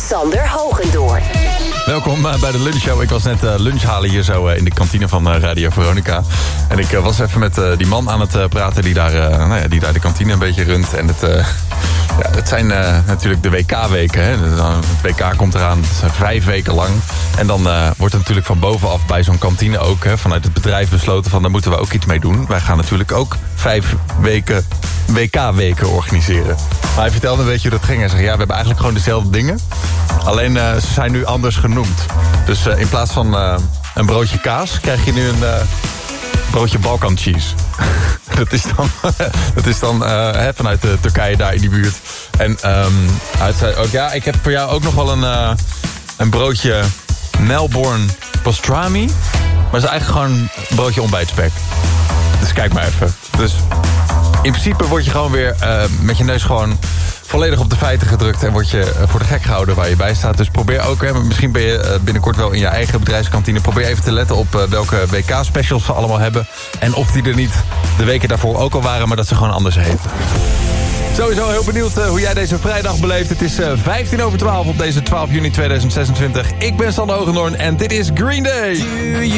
Sander Hogendoorn. Welkom bij de lunchshow. Ik was net lunch halen hier zo in de kantine van Radio Veronica. En ik was even met die man aan het praten die daar de kantine een beetje runt. En het zijn natuurlijk de WK-weken. Hè. Het WK komt eraan, het zijn 5 weken lang. En dan wordt er natuurlijk van bovenaf bij zo'n kantine ook... Hè, vanuit het bedrijf besloten van daar moeten we ook iets mee doen. Wij gaan natuurlijk ook 5 weken WK-weken organiseren. Maar hij vertelde een beetje hoe dat ging. Hij zei, ja, we hebben eigenlijk gewoon dezelfde dingen. Alleen ze zijn nu anders genoemd. Dus in plaats van een broodje kaas krijg je nu een broodje Balkan cheese. dat is dan vanuit Turkije daar in die buurt. En hij zei ook, ja, ik heb voor jou ook nog wel een broodje Melbourne pastrami. Maar het is eigenlijk gewoon een broodje ontbijtspek. Dus kijk maar even. Dus in principe word je gewoon weer met je neus gewoon volledig op de feiten gedrukt en word je voor de gek gehouden waar je bij staat. Dus probeer ook, misschien ben je binnenkort wel in je eigen bedrijfskantine, probeer even te letten op welke WK-specials ze allemaal hebben. En of die er niet de weken daarvoor ook al waren, maar dat ze gewoon anders heten. Sowieso heel benieuwd hoe jij deze vrijdag beleeft. Het is 11:15 op deze 12 juni 2026. Ik ben Sander Hogendoorn en dit is Green Day.